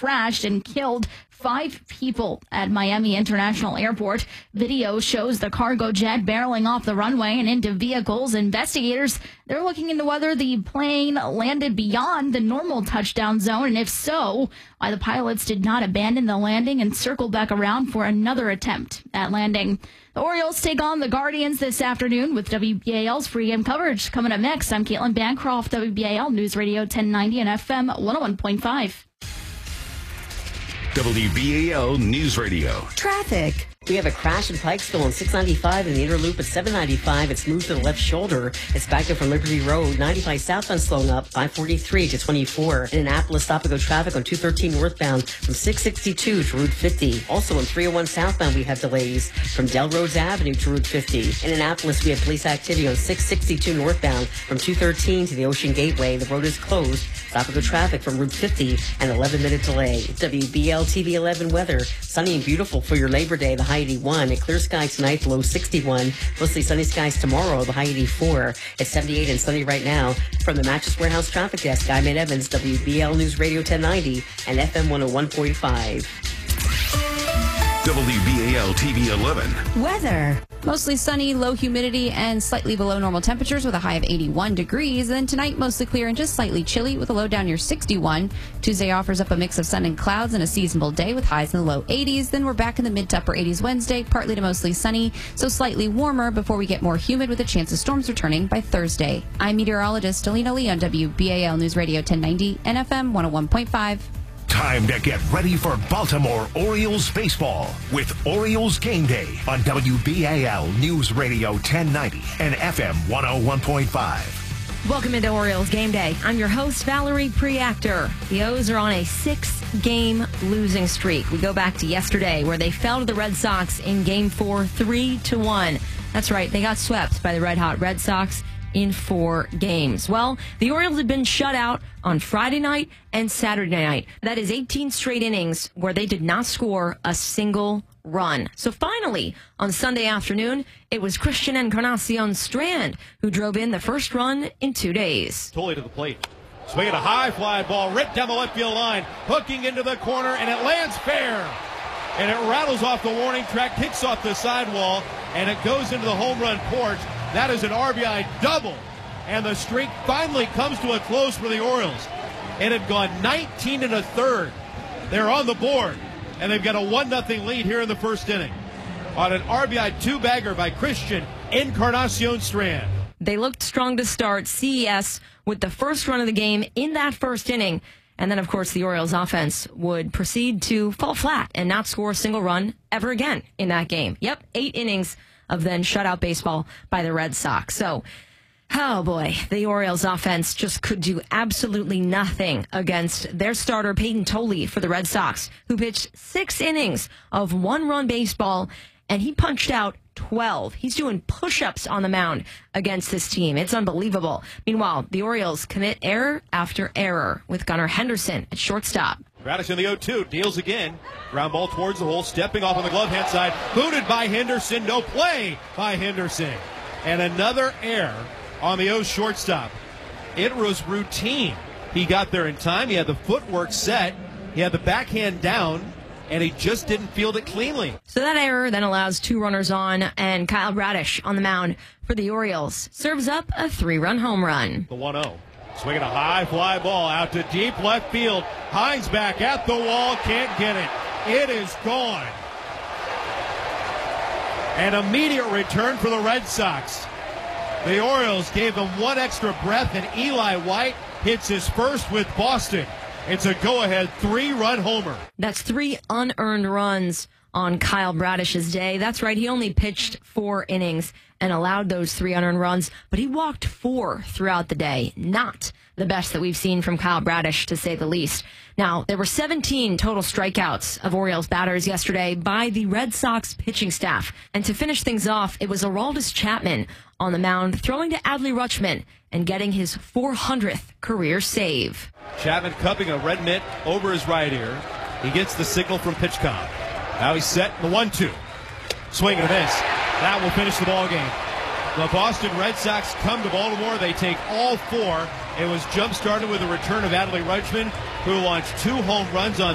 crashed and killed 5 people at Miami International Airport. Video shows the cargo jet barreling off the runway and into vehicles. Investigators, they're looking into whether the plane landed beyond the normal touchdown zone, and if so, why the pilots did not abandon the landing and circle back around for another attempt at landing. The Orioles take on the Guardians this afternoon with WBAL's pregame coverage. Coming up next, I'm Caitlin Bancroft, WBAL News Radio 1090 and FM 101.5. WBAL News Radio. Traffic. We have a crash in Pikesville on 695 in the inner loop at 795. It's moved to the left shoulder. It's backed up from Liberty Road. 95 southbound slowing up, 543 to 24. In Annapolis, stop-and-go traffic on 213 northbound from 662 to Route 50. Also on 301 southbound, we have delays from Delrose Avenue to Route 50. In Annapolis, we have police activity on 662 northbound from 213 to the Ocean Gateway. The road is closed. Stop-and-go traffic from Route 50, an 11-minute delay. WBL TV 11 weather. Sunny and beautiful for your Labor Day. The high 81. A clear sky tonight, low 61. Mostly sunny skies tomorrow, the high 84. It's 78 and sunny right now. From the Mattress Warehouse Traffic Desk, I'm Ed Evans, WBL News Radio 1090 and FM 101.5. WBAL TV 11. Weather. Mostly sunny, low humidity, and slightly below normal temperatures with a high of 81 degrees. And then tonight, mostly clear and just slightly chilly with a low down near 61. Tuesday offers up a mix of sun and clouds and a seasonable day with highs in the low 80s. Then we're back in the mid to upper 80s Wednesday, partly to mostly sunny, so slightly warmer before we get more humid with a chance of storms returning by Thursday. I'm meteorologist Alina Lee on WBAL News Radio 1090 and FM 101.5. Time to get ready for Baltimore Orioles baseball with Orioles Game Day on WBAL News Radio 1090 and FM 101.5. Welcome into Orioles Game Day. I'm your host, Valerie Preactor. The O's are on a 6-game losing streak. We go back to yesterday where they fell to the Red Sox in Game 4, 3-1. That's right, they got swept by the red-hot Red Sox in 4 games. Well, the Orioles have been shut out on Friday night and Saturday night. That is 18 straight innings where they did not score a single run. So finally, on Sunday afternoon, it was Christian Encarnacion Strand who drove in the first run in 2 days. Totally to the plate. Swinging a high fly ball right down the left field line, hooking into the corner, and it lands fair. And it rattles off the warning track, kicks off the sidewall, and it goes into the home run porch. That is an RBI double, and the streak finally comes to a close for the Orioles. It had gone 19 1/3. They're on the board, and they've got a 1-0 lead here in the first inning on an RBI 2-bagger by Christian Encarnacion Strand. They looked strong to start CES with the first run of the game in that first inning. And then, of course, the Orioles offense would proceed to fall flat and not score a single run ever again in that game. Yep, 8 innings of then shutout baseball by the Red Sox. So, oh boy, the Orioles offense just could do absolutely nothing against their starter, Peyton Tolley, for the Red Sox, who pitched 6 innings of 1-run baseball, and he punched out 12. He's doing push-ups on the mound against this team. It's unbelievable. Meanwhile, the Orioles commit error after error with Gunnar Henderson at shortstop. Radish in the 0-2, deals again. Ground ball towards the hole, stepping off on the glove hand side. Booted by Henderson, no play by Henderson. And another error on the O's shortstop. It was routine. He got there in time, he had the footwork set, he had the backhand down, and he just didn't field it cleanly. So that error then allows 2 runners on, and Kyle Bradish on the mound for the Orioles serves up a 3-run home run. The 1-0. Swinging a high fly ball out to deep left field. Hines back at the wall, can't get it. It is gone. An immediate return for the Red Sox. The Orioles gave them 1 extra breath, and Eli White hits his first with Boston. It's a go-ahead 3-run homer. That's 3 unearned runs on Kyle Bradish's day. That's right, he only pitched 4 innings and allowed those 3 unearned runs, but he walked 4 throughout the day. Not the best that we've seen from Kyle Bradish, to say the least. Now, there were 17 total strikeouts of Orioles batters yesterday by the Red Sox pitching staff. And to finish things off, it was Aroldis Chapman on the mound, throwing to Adley Rutschman and getting his 400th career save. Chapman cupping a red mitt over his right ear. He gets the signal from PitchCom. Now he's set in the 1-2. Swing and a miss. That will finish the ball game. The Boston Red Sox come to Baltimore. They take all 4. It was jump-started with the return of Adley Rutschman, who launched 2 home runs on